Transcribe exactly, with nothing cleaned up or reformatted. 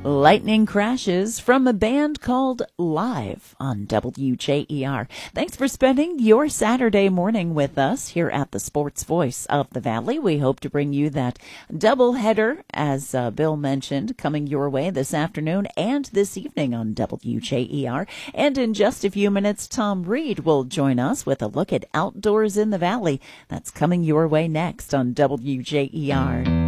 Lightning Crashes from a band called Live on W J E R. Thanks for spending your Saturday morning with us here at the Sports Voice of the Valley. We hope to bring you that doubleheader, as uh, Bill mentioned, coming your way this afternoon and this evening on W J E R. And in just a few minutes, Tom Reed will join us with a look at Outdoors in the Valley. That's coming your way next on W J E R.